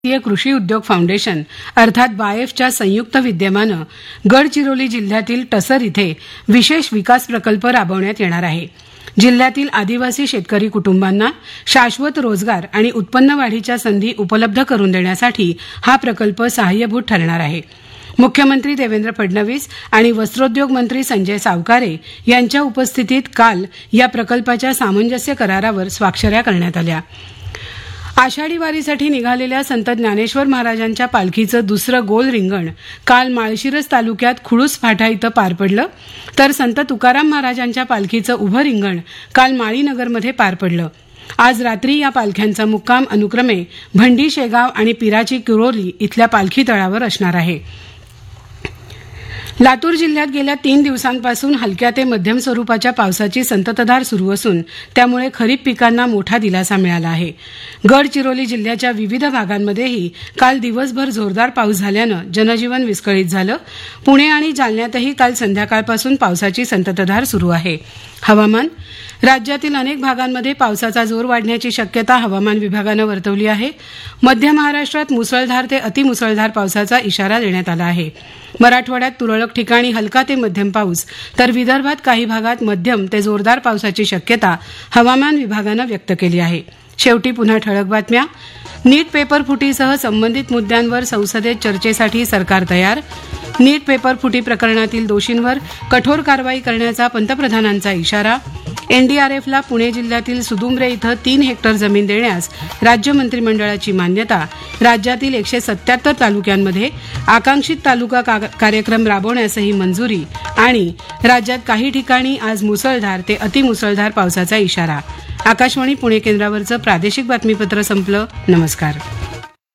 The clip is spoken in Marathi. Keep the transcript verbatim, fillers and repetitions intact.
भारतीय कृषी उद्योग फाउंडेशन अर्थात बायफच्या संयुक्त विद्यमानं गडचिरोली जिल्ह्यातील टसर इथे विशेष विकास प्रकल्प राबवण्यात येणार आहे. जिल्ह्यातील आदिवासी शेतकरी कुटुंबांना शाश्वत रोजगार आणि उत्पन्न वाढीच्या संधी उपलब्ध करून देण्यासाठी हा प्रकल्प सहाय्यभूत ठरणार आहे. मुख्यमंत्री देवेंद्र फडणवीस आणि वस्त्रोद्योग मंत्री संजय सावकारे यांच्या उपस्थितीत काल या प्रकल्पाच्या सामंजस्य करारावर स्वाक्षऱ्या करण्यात आल्या. आषाढी वारीसाठी निघालेल्या संत ज्ञानेश्वर महाराजांच्या पालखीचं दुसरं गोल रिंगण काल माळशिरस तालुक्यात खुडूस फाटा इथं पार पडलं, तर संत तुकाराम महाराजांच्या पालखीचं उभं रिंगण काल माळीनगरमध्ये पार पडलं. आज रात्री या पालख्यांचा मुक्काम अनुक्रमे भंडी शेगाव आणि पिराची किरोली इथल्या पालखी तळावर असणार आहे. लातूर जिल्ह्यात गेल्या तीन दिवसांपासून हलक्या ते मध्यम स्वरूपाच्या पावसाची संततधार सुरू असून त्यामुळे खरीप पिकांना मोठा दिलासा मिळाला आहे. गडचिरोली जिल्ह्याच्या विविध भागांमध्येही काल दिवसभर जोरदार पाऊस झाल्यानं जनजीवन विस्कळीत झालं. पुणे आणि जालन्यातही काल संध्याकाळपासून पावसाची संततधार सुरू आहे. हवामान. राज्यातील अनेक भागांमध्ये पावसाचा जोर वाढण्याची शक्यता हवामान विभागानं वर्तवली आहे. मध्य महाराष्ट्रात मुसळधार ते अतिमुसळधार पावसाचा इशारा देण्यात आला आहे. मराठवाड्यात तुरळक ठिकाणी हलका ते मध्यम पाऊस, तर विदर्भात काही भागात मध्यम ते जोरदार पावसाची शक्यता हवामान विभागानं व्यक्त केली आहे. शेवटी पुन्हा ठळक बातम्या. नीट पेपर फुटीसह संबंधित मुद्द्यांवर संसदेत चर्चेसाठी सरकार तयार. नीट पेपर फुटी प्रकरणातील दोषींवर कठोर कारवाई करण्याचा पंतप्रधानांचा इशारा. एनडीआरएफला पुणे जिल्ह्यातील सुदुंब्रे इथं तीन हेक्टर जमीन देण्यास राज्य मंत्रिमंडळाची मान्यता. राज्यातील एकशे सत्याहत्तर तालुक्यांमध्ये आकांक्षित तालुका कार्यक्रम राबवण्यासही मंजुरी. आणि राज्यात काही ठिकाणी आज मुसळधार ते अतिमुसळधार पावसाचा इशारा. आकाशवाणी पुणे केंद्रावरचं प्रादेशिक बातमीपत्र संपलं. नमस्कार.